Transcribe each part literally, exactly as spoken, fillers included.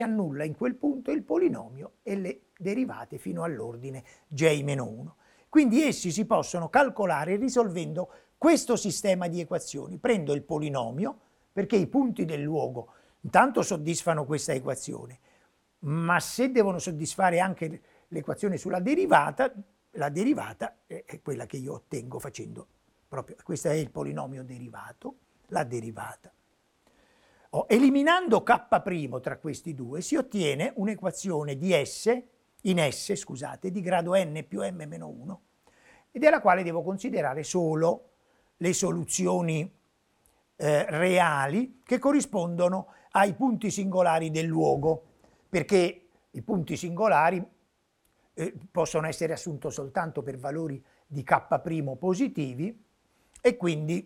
annulla in quel punto il polinomio e le derivate fino all'ordine j meno uno. Quindi essi si possono calcolare risolvendo questo sistema di equazioni. Prendo il polinomio, perché i punti del luogo intanto soddisfano questa equazione, ma se devono soddisfare anche l'equazione sulla derivata, la derivata è quella che io ottengo facendo proprio, questo è il polinomio derivato, la derivata. Oh, eliminando k' tra questi due si ottiene un'equazione di S, in S, scusate, di grado n più m meno uno, e della quale devo considerare solo le soluzioni eh, reali che corrispondono ai punti singolari del luogo, perché i punti singolari eh, possono essere assunti soltanto per valori di k' positivi e quindi,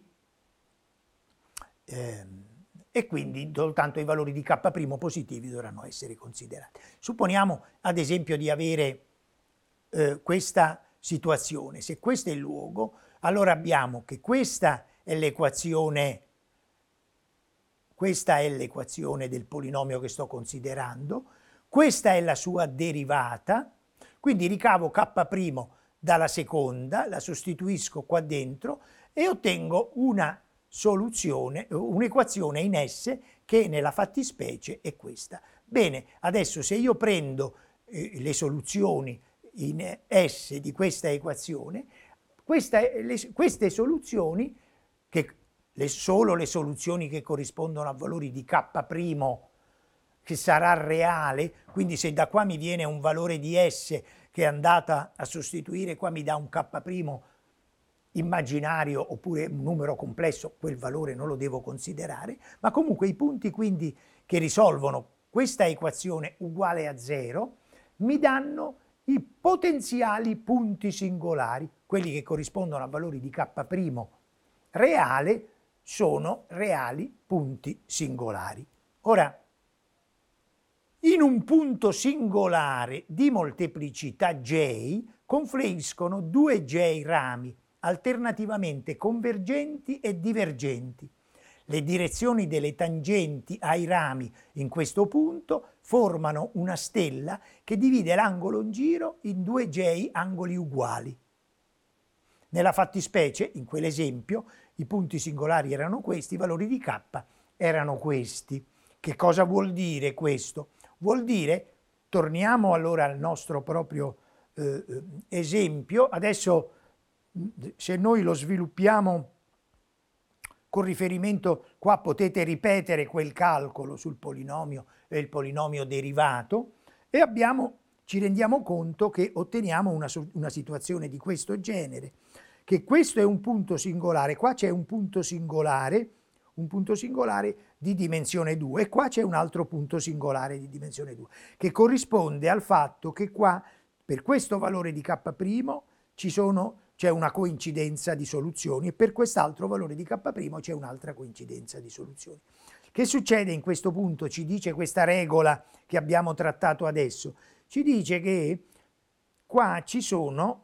eh, e quindi soltanto i valori di k' positivi dovranno essere considerati. Supponiamo ad esempio di avere eh, questa situazione. Se questo è il luogo, allora abbiamo che questa è l'equazione questa è l'equazione del polinomio che sto considerando, questa è la sua derivata, quindi ricavo k' dalla seconda, la sostituisco qua dentro e ottengo una soluzione, un'equazione in S che nella fattispecie è questa. Bene, adesso se io prendo eh, le soluzioni in S di questa equazione, questa, le, queste soluzioni, che le, solo le soluzioni che corrispondono a valori di k' che sarà reale, quindi se da qua mi viene un valore di S che è andata a sostituire, qua mi dà un k' immaginario oppure un numero complesso, quel valore non lo devo considerare, ma comunque i punti quindi che risolvono questa equazione uguale a zero mi danno i potenziali punti singolari, quelli che corrispondono a valori di k' reale sono reali punti singolari. Ora, in un punto singolare di molteplicità J confluiscono due J rami alternativamente convergenti e divergenti. Le direzioni delle tangenti ai rami in questo punto formano una stella che divide l'angolo in giro in due J angoli uguali. Nella fattispecie, in quell'esempio, i punti singolari erano questi, i valori di k erano questi. Che cosa vuol dire questo? Vuol dire, torniamo allora al nostro proprio eh, esempio, adesso se noi lo sviluppiamo con riferimento, qua potete ripetere quel calcolo sul polinomio e il polinomio derivato e abbiamo, ci rendiamo conto che otteniamo una, una situazione di questo genere, che questo è un punto singolare, qua c'è un punto singolare, un punto singolare di dimensione due e qua c'è un altro punto singolare di dimensione due, che corrisponde al fatto che qua per questo valore di k' ci sono c'è una coincidenza di soluzioni e per quest'altro valore di k' c'è un'altra coincidenza di soluzioni. Che succede in questo punto? Ci dice questa regola che abbiamo trattato adesso. Ci dice che qua ci sono,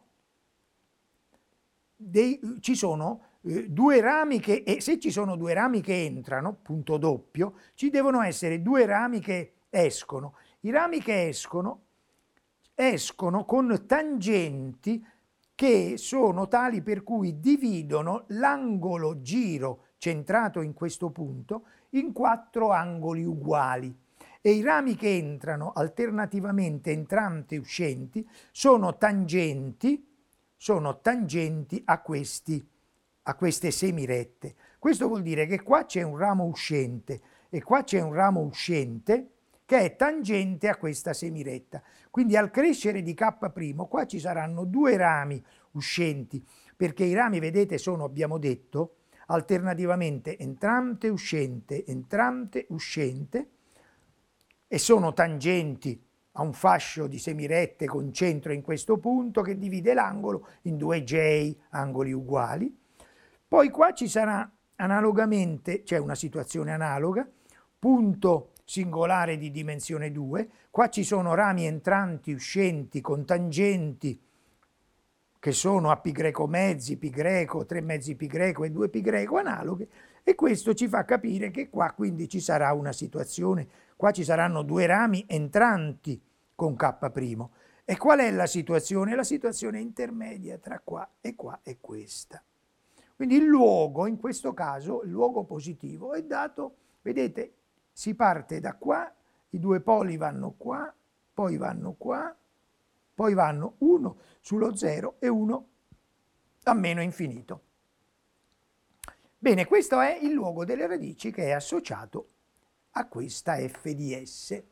dei, ci sono eh, due rami che, e se ci sono due rami che entrano, punto doppio, ci devono essere due rami che escono. I rami che escono, escono con tangenti che sono tali per cui dividono l'angolo giro centrato in questo punto in quattro angoli uguali e i rami che entrano alternativamente entranti e uscenti sono tangenti, sono tangenti a, questi, a queste semirette. Questo vuol dire che qua c'è un ramo uscente e qua c'è un ramo uscente che è tangente a questa semiretta. Quindi al crescere di k', qua ci saranno due rami uscenti, perché i rami, vedete, sono, abbiamo detto, alternativamente entrante, uscente, entrante, uscente, e sono tangenti a un fascio di semirette con centro in questo punto che divide l'angolo in due J angoli uguali. Poi qua ci sarà analogamente, c'è una situazione analoga, punto singolare di dimensione due, qua ci sono rami entranti, uscenti, con tangenti che sono a π mezzi, π, tre mezzi π e due π analoghe, e questo ci fa capire che qua quindi ci sarà una situazione, qua ci saranno due rami entranti con K'. E qual è la situazione? La situazione intermedia tra qua e qua è questa. Quindi il luogo, in questo caso, il luogo positivo è dato, vedete, si parte da qua, i due poli vanno qua, poi vanno qua, poi vanno uno sullo zero e uno a meno infinito. Bene, questo è il luogo delle radici che è associato a questa f di S.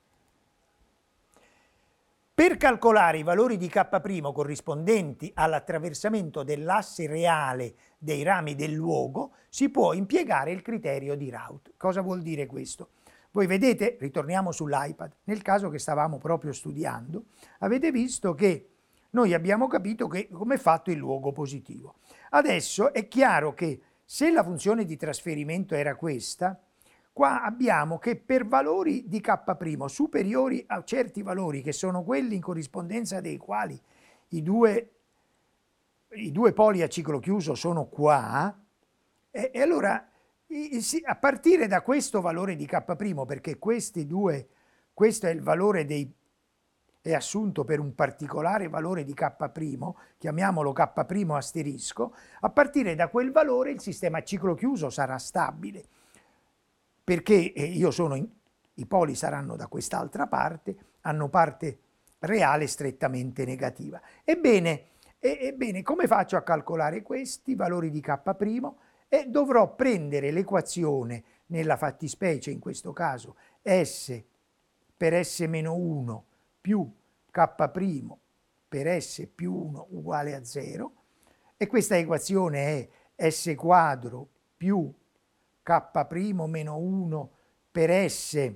Per calcolare i valori di K' corrispondenti all'attraversamento dell'asse reale dei rami del luogo si può impiegare il criterio di Raoult. Cosa vuol dire questo? Voi vedete, ritorniamo sull'iPad, nel caso che stavamo proprio studiando, avete visto che noi abbiamo capito che come è fatto il luogo positivo. Adesso è chiaro che se la funzione di trasferimento era questa, qua abbiamo che per valori di K' superiori a certi valori, che sono quelli in corrispondenza dei quali i due, i due poli a ciclo chiuso sono qua, e, e allora a partire da questo valore di K', perché questi due, questo è il valore dei, è assunto per un particolare valore di K', chiamiamolo K' asterisco, a partire da quel valore il sistema a ciclo chiuso sarà stabile, perché io sono in, i poli saranno da quest'altra parte, hanno parte reale strettamente negativa. Ebbene, ebbene, come faccio a calcolare questi valori di K'? E dovrò prendere l'equazione, nella fattispecie in questo caso, S per S meno uno più K' per S più uno uguale a zero, e questa equazione è S quadro più K' meno uno per S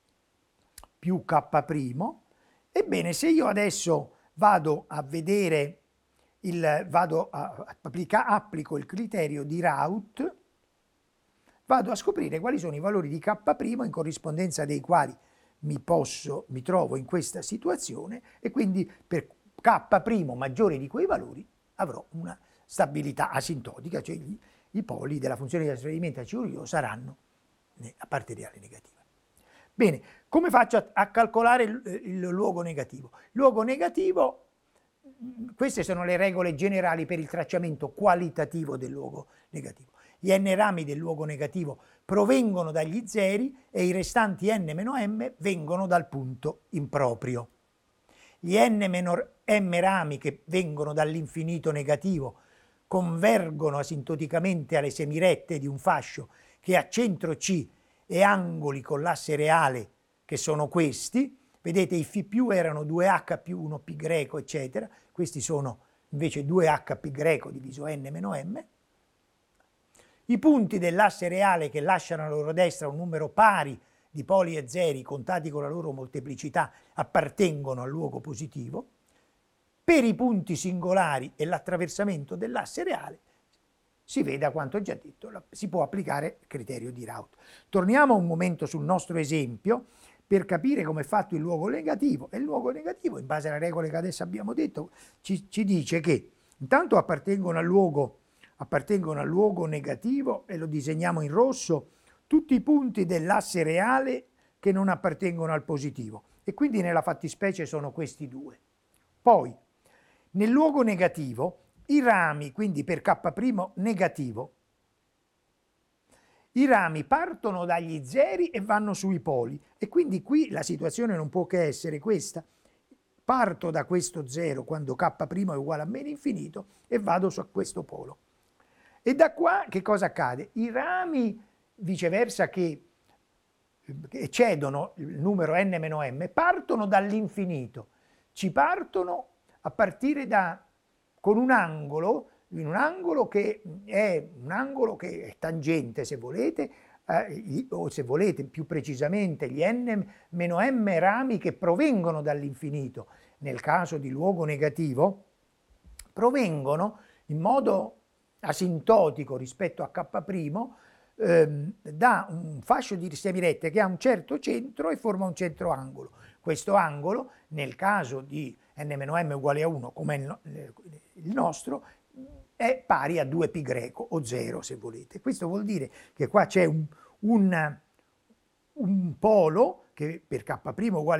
più K'. Ebbene, se io adesso vado a vedere, il, vado a applica, applico il criterio di Raoult, vado a scoprire quali sono i valori di K' in corrispondenza dei quali mi, posso, mi trovo in questa situazione, e quindi per K' maggiore di quei valori avrò una stabilità asintotica, cioè gli, i poli della funzione di trasferimento a ciclo chiuso saranno a parte reale negativa. Bene, come faccio a, a calcolare il, il luogo negativo? Il luogo negativo, queste sono le regole generali per il tracciamento qualitativo del luogo negativo. Gli n rami del luogo negativo provengono dagli zeri e i restanti n-m vengono dal punto improprio. Gli n-m rami che vengono dall'infinito negativo convergono asintoticamente alle semirette di un fascio che ha centro C e angoli con l'asse reale, che sono questi. Vedete, i φ più erano due h più uno π greco, eccetera. Questi sono invece due h π greco diviso n meno m. I punti dell'asse reale che lasciano alla loro destra un numero pari di poli e zeri contati con la loro molteplicità appartengono al luogo positivo. Per i punti singolari e l'attraversamento dell'asse reale si veda quanto ho già detto, si può applicare il criterio di Raoult. Torniamo un momento sul nostro esempio per capire come è fatto il luogo negativo. E il luogo negativo, in base alle regole che adesso abbiamo detto, ci, ci dice che intanto appartengono al, luogo, appartengono al luogo negativo, e lo disegniamo in rosso, tutti i punti dell'asse reale che non appartengono al positivo, e quindi nella fattispecie sono questi due. Poi, nel luogo negativo, i rami, quindi per K' negativo, i rami partono dagli zeri e vanno sui poli, e quindi qui la situazione non può che essere questa. Parto da questo zero quando K' è uguale a meno infinito e vado su questo polo. E da qua che cosa accade? I rami, viceversa, che eccedono il numero n-m, partono dall'infinito. Ci partono a partire da, con un angolo, in un angolo che è un angolo che è tangente, se volete, eh, o se volete più precisamente gli n-m rami che provengono dall'infinito, nel caso di luogo negativo, provengono in modo asintotico rispetto a K', ehm, da un fascio di semirette che ha un certo centro e forma un centro angolo. Questo angolo, nel caso di n-m uguale a uno, come il nostro, è pari a due π greco o zero, se volete. Questo vuol dire che qua c'è un, un, un polo che per K' uguale